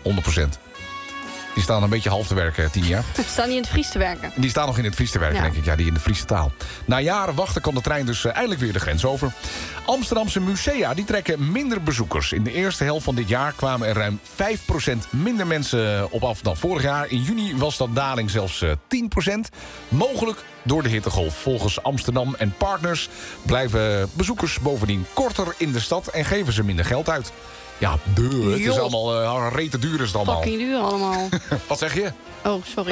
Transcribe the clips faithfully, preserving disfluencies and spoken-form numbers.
honderd procent. Die staan een beetje half te werken, tien jaar. Ze staan niet in het vries te werken. Die staan nog in het Fries te werken, Ja. denk ik. Ja, die in de Friese taal. Na jaren wachten kan de trein dus uh, eindelijk weer de grens over. Amsterdamse musea die trekken minder bezoekers. In de eerste helft van dit jaar kwamen er ruim vijf procent minder mensen op af dan vorig jaar. In juni was dat daling zelfs uh, tien procent. Mogelijk door de hittegolf. Volgens Amsterdam en Partners blijven bezoekers bovendien korter in de stad en geven ze minder geld uit. Ja, duur. Het is Joh. allemaal uh, rete duur is het allemaal. Fucking duur allemaal. Wat zeg je? Oh, sorry.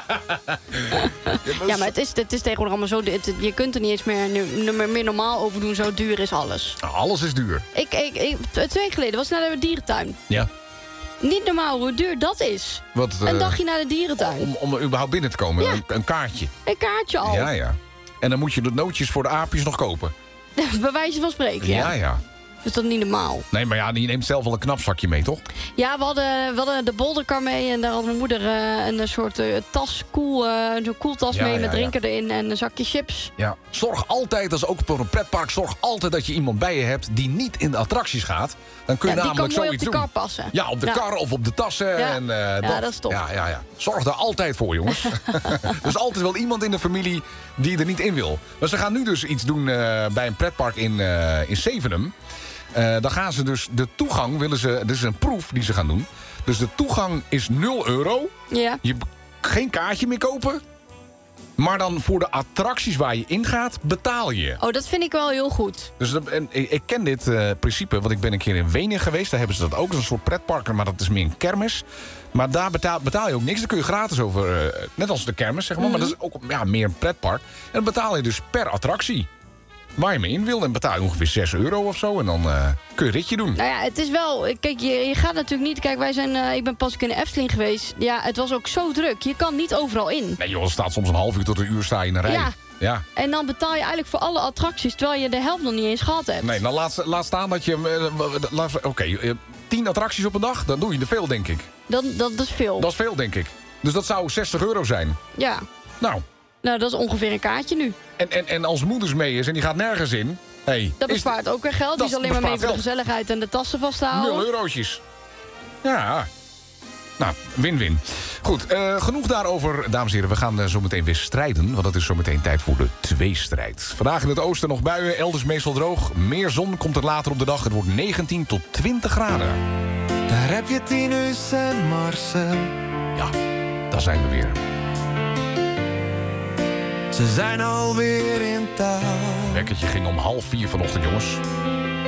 Ja, maar het is, het is tegenwoordig allemaal zo... Het, je kunt er niet eens meer, nu- meer, meer normaal over doen. Zo duur is alles. Nou, alles is duur. Ik, ik, ik, twee weken geleden was ik naar de dierentuin. Ja. Niet normaal hoe duur dat is. Wat, uh, Een dagje naar de dierentuin. Om, om er überhaupt binnen te komen. Ja. Een, een kaartje. Een kaartje al. Ja, ja. En dan moet je de nootjes voor de aapjes nog kopen. Bij wijze van spreken, ja. Ja, ja. Dat is toch niet normaal? Nee, maar ja, je neemt zelf wel een knapzakje mee, toch? Ja, we hadden, we hadden de bolderkar mee. En daar had mijn moeder uh, een soort uh, tas, koel, uh, zo'n koeltas Ja, mee ja, met ja. drinken erin en een zakje chips. Ja. Zorg altijd, dat is ook voor een pretpark... zorg altijd dat je iemand bij je hebt die niet in de attracties gaat. Dan kun je Ja, die kan namelijk mooi op zoiets de doen. kar passen. Ja, op de Ja. kar of op de tassen. Ja. En, uh, Ja, dat is top. Ja, ja, ja. Zorg daar altijd voor, jongens. Er is altijd wel iemand in de familie die er niet in wil. Maar ze gaan nu dus iets doen uh, bij een pretpark in, uh, in Zevenum. Uh, dan gaan ze dus de toegang, willen ze, dit is een proef die ze gaan doen. Dus de toegang is nul euro. Ja. Je hebt geen kaartje meer kopen. Maar dan voor de attracties waar je ingaat, betaal je. Oh, dat vind ik wel heel goed. Dus dat, en, ik ik ken dit uh, principe, want ik ben een keer in Wenen geweest. Daar hebben ze dat ook, dat is een soort pretpark, maar dat is meer een kermis. Maar daar betaal, betaal je ook niks. Dan kun je gratis over, uh, net als de kermis, zeg maar. Mm. Maar dat is ook ja, meer een pretpark. En dan betaal je dus per attractie. Waar je mee in wil. En betaal je ongeveer zes euro of zo. En dan uh, kun je een ritje doen. Nou ja, het is wel... Kijk, je, je gaat natuurlijk niet... Kijk, wij zijn... Uh, ik ben pas in de Efteling geweest. Ja, het was ook zo druk. Je kan niet overal in. Nee joh, er staat soms een half uur tot een uur sta je in een rij. Ja. Ja. En dan betaal je eigenlijk voor alle attracties... terwijl je de helft nog niet eens gehad hebt. Nee, dan laat, laat staan dat je... Uh, Oké, okay, uh, tien attracties op een dag, dan doe je er veel, denk ik. Dat, dat, dat is veel. Dat is veel, denk ik. Dus dat zou zestig euro zijn. Ja. Nou. Nou, dat is ongeveer een kaartje nu. En, en, en als moeders mee is en die gaat nergens in... Hey, Dat bespaart ook weer geld. Die is alleen maar mee voor de gezelligheid en de tassen vasthouden. Nul eurotjes. Ja. Nou, win-win. Goed, uh, genoeg daarover, dames en heren. We gaan uh, zo meteen weer strijden, want het is zo meteen tijd voor de tweestrijd. Vandaag in het oosten nog buien, elders meestal droog. Meer zon komt er later op de dag. Het wordt negentien tot twintig graden. Daar heb je Tinus en Marcel. Ja, daar zijn we weer. Ze zijn alweer in touw. Wekkertje ging om half vier vanochtend, jongens.